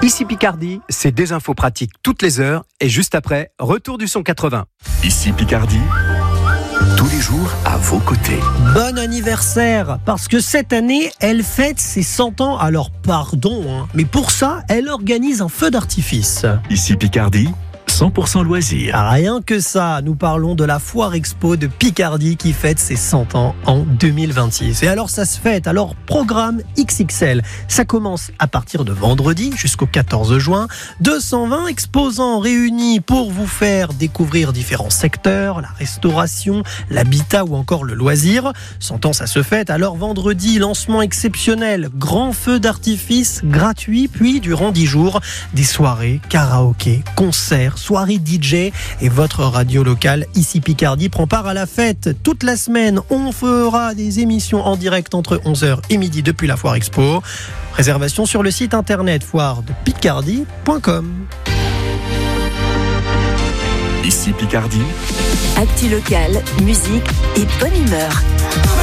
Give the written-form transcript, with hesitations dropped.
Ici Picardie, c'est des infos pratiques toutes les heures et juste après, retour du son 80. Ici Picardie, tous les jours à vos côtés. Bon anniversaire, parce que cette année, elle fête ses 100 ans. Alors pardon, mais pour ça, elle organise un feu d'artifice. Ici Picardie, 100% loisirs. Rien que ça, nous parlons de la Foire Expo de Picardie qui fête ses 100 ans en 2026. Et alors ça se fête, alors programme XXL. Ça commence à partir de vendredi jusqu'au 14 juin. 220 exposants réunis pour vous faire découvrir différents secteurs, la restauration, l'habitat ou encore le loisir. 100 ans, ça se fête. Alors vendredi, lancement exceptionnel, grand feu d'artifice gratuit, puis durant 10 jours, des soirées, karaoké, concerts, soirée DJ et votre radio locale Ici Picardie prend part à la fête. Toute la semaine, on fera des émissions en direct entre 11h et midi depuis la Foire Expo. Réservation sur le site internet foiredepicardie.com. Ici Picardie, Actu locale, musique et bonne humeur.